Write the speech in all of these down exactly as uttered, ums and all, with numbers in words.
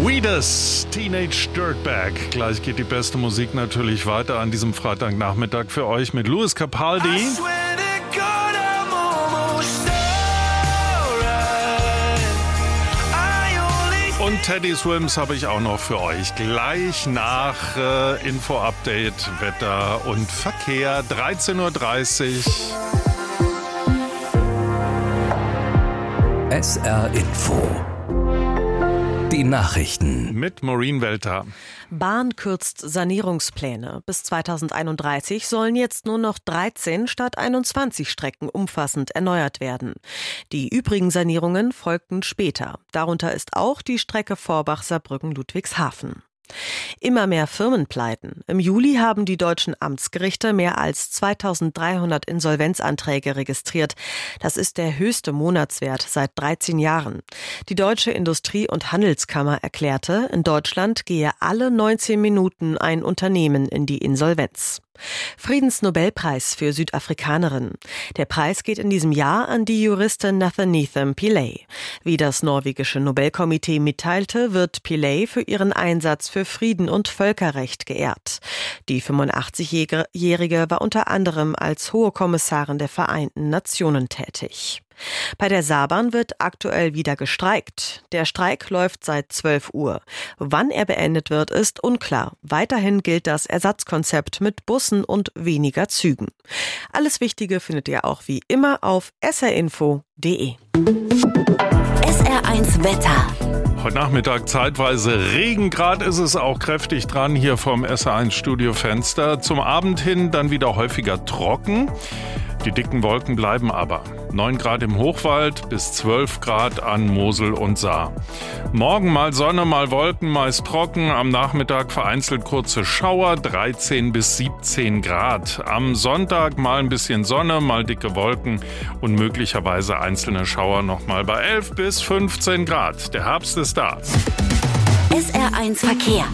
Weeders, Teenage Dirtbag. Gleich geht die beste Musik natürlich weiter an diesem Freitagnachmittag für euch mit Lewis Capaldi. Und Teddy Swims habe ich auch noch für euch. Gleich nach äh, Info-Update, Wetter und Verkehr. dreizehn Uhr dreißig. S R Info. Die Nachrichten. Mit Maureen Welter. Bahn kürzt Sanierungspläne. Bis zweitausendeinunddreißig sollen jetzt nur noch dreizehn statt einundzwanzig Strecken umfassend erneuert werden. Die übrigen Sanierungen folgten später. Darunter ist auch die Strecke Vorbach-Saarbrücken-Ludwigshafen. Immer mehr Firmenpleiten. Im Juli haben die deutschen Amtsgerichte mehr als zweitausenddreihundert Insolvenzanträge registriert. Das ist der höchste Monatswert seit dreizehn Jahren. Die Deutsche Industrie- und Handelskammer erklärte, in Deutschland gehe alle neunzehn Minuten ein Unternehmen in die Insolvenz. Friedensnobelpreis für Südafrikanerin. Der Preis geht in diesem Jahr an die Juristin Nathanethan Pillay. Wie das norwegische Nobelkomitee mitteilte, wird Pillay für ihren Einsatz für Frieden und Völkerrecht geehrt. Die fünfundachtzigjährige war unter anderem als Hohe Kommissarin der Vereinten Nationen tätig. Bei der Saarbahn wird aktuell wieder gestreikt. Der Streik läuft seit zwölf Uhr. Wann er beendet wird, ist unklar. Weiterhin gilt das Ersatzkonzept mit Bussen und weniger Zügen. Alles Wichtige findet ihr auch wie immer auf s r info punkt d e. S R eins Wetter. Heute Nachmittag zeitweise Regen, gerade ist es auch kräftig dran hier vom S R eins Studiofenster. Zum Abend hin dann wieder häufiger trocken. Die dicken Wolken bleiben aber. neun Grad im Hochwald bis zwölf Grad an Mosel und Saar. Morgen mal Sonne, mal Wolken, meist trocken. Am Nachmittag vereinzelt kurze Schauer, dreizehn bis siebzehn Grad. Am Sonntag mal ein bisschen Sonne, mal dicke Wolken und möglicherweise einzelne Schauer nochmal bei elf bis fünfzehn Grad. Der Herbst ist da. S R eins Verkehr.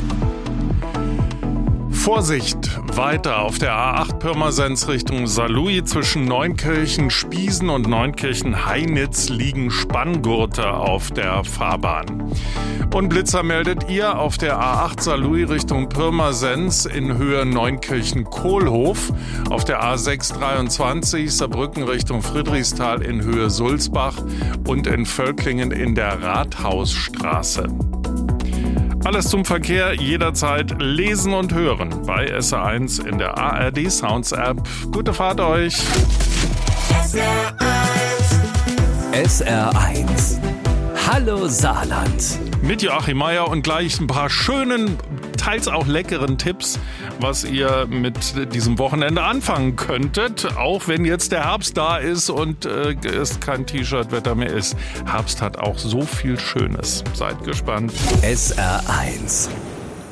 Vorsicht, weiter auf der A acht Pirmasens Richtung Saarlouis zwischen Neunkirchen, Spiesen und Neunkirchen-Heinitz liegen Spanngurte auf der Fahrbahn. Und Blitzer meldet ihr auf der A acht Saarlouis Richtung Pirmasens in Höhe Neunkirchen-Kohlhof, auf der A sechs dreiundzwanzig Saarbrücken Richtung Friedrichsthal in Höhe Sulzbach und in Völklingen in der Rathausstraße. Alles zum Verkehr jederzeit lesen und hören bei S R eins in der A R D Sounds App. Gute Fahrt euch! S R eins. S R eins. Hallo Saarland. Mit Joachim Meier und gleich ein paar schönen, teils auch leckeren Tipps, was ihr mit diesem Wochenende anfangen könntet, auch wenn jetzt der Herbst da ist und äh, es kein T-Shirt-Wetter mehr ist. Herbst hat auch so viel Schönes. Seid gespannt. S R eins.